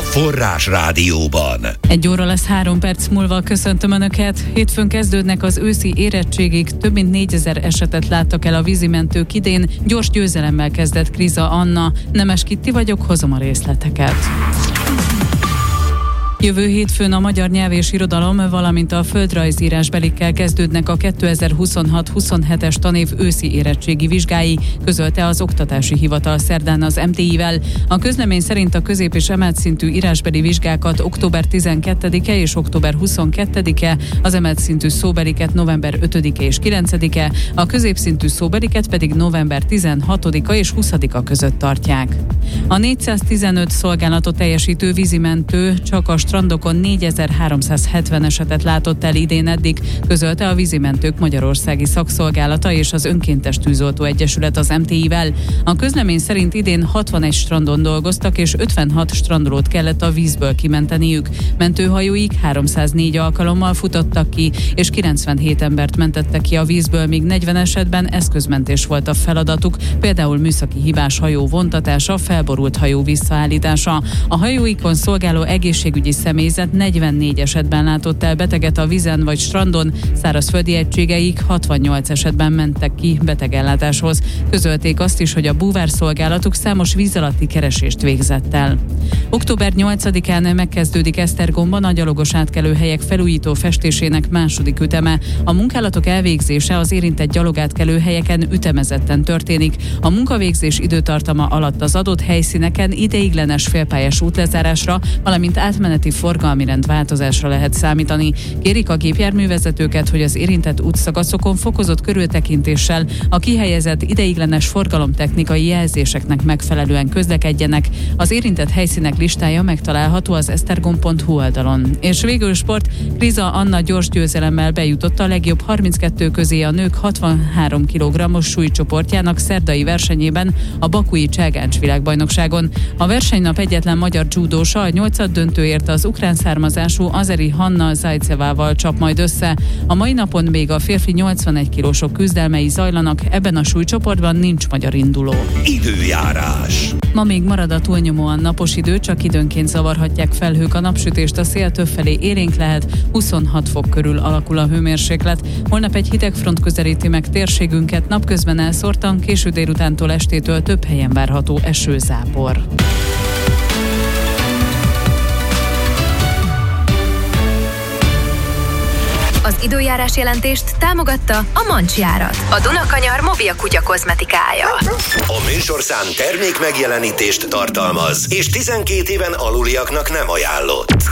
Forrás Rádióban. 1 óra lesz 3 perc múlva, köszöntöm Önöket. Hétfőn kezdődnek az őszi érettségig, több mint 4000 esetet láttak el a vízimentők idén. Gyors győzelemmel kezdett Kriza Anna. Nemes Kitti vagyok, hozom a részleteket. Jövő hétfőn a magyar nyelv és irodalom, valamint a földrajzírásbelikkel kezdődnek a 2026-27-es tanév őszi érettségi vizsgái, közölte az Oktatási Hivatal szerdán az MTI-vel. A közlemény szerint a közép- és emelt szintű írásbeli vizsgákat október 12-e és október 22-e, az emelt szintű szóbeliket november 5-e és 9-e, a középszintű szóbeliket pedig november 16-a és 20-a között tartják. A 415 szolgálatot teljesítő vízimentő csak a strandokon 4370 esetet látott el idén eddig, közölte a Vízimentők Magyarországi Szakszolgálata és az Önkéntes Tűzoltó Egyesület az MTI-vel. A közlemény szerint idén 61 strandon dolgoztak, és 56 strandolót kellett a vízből kimenteniük. Mentőhajóik 304 alkalommal futottak ki, és 97 embert mentettek ki a vízből, míg 40 esetben eszközmentés volt a feladatuk, például műszaki hibás hajó vontatása, felborult hajó visszaállítása. A hajóikon szolgáló egészségügyi személyzet 44 esetben látott el beteget a vízen vagy strandon, szárazföldi egységeik 68 esetben mentek ki betegellátáshoz. Közölték azt is, hogy a búvárszolgálatuk számos víz alatti keresést végzett el. Október 8-án megkezdődik Esztergomban a gyalogos átkelőhelyek felújító festésének második üteme. A munkálatok elvégzése az érintett gyalogátkelőhelyeken ütemezetten történik. A munkavégzés időtartama alatt az adott helyszíneken ideiglenes félpályás útlezárásra, valamint átmeneti forgalmi rendváltozásra lehet számítani. Kérik a gépjárművezetőket, hogy az érintett útszakaszokon fokozott körültekintéssel a kihelyezett ideiglenes forgalomtechnikai jelzéseknek megfelelően közlekedjenek. Az érintett helyszínek listája megtalálható az esztergom.hu oldalon. És végül sport, Kriza Anna gyors győzelemmel bejutott a legjobb 32 közé a nők 63 kg-os súlycsoportjának szerdai versenyében a bakui Cselgáncs világbajnokságon. A versenynap egyetlen magyar judósa, a 8. döntőért az ukrán származású azeri Hanna Zajcevával csap majd össze. A mai napon még a férfi 81 kilósok küzdelmei zajlanak, ebben a súlycsoportban nincs magyar induló. Időjárás. Ma még marad a túlnyomóan napos idő, csak időnként zavarhatják felhők a napsütést, a szél többfelé élénk lehet, 26 fok körül alakul a hőmérséklet. Holnap egy hidegfront közelíti meg térségünket, napközben elszórtan, késő délutántól estétől több helyen várható esőzápor. Az időjárás jelentést támogatta a Mancsjárat, a Dunakanyar mobil kutya kozmetikája. A műsorszám termék megjelenítést tartalmaz, és 12 éven aluliaknak nem ajánlott.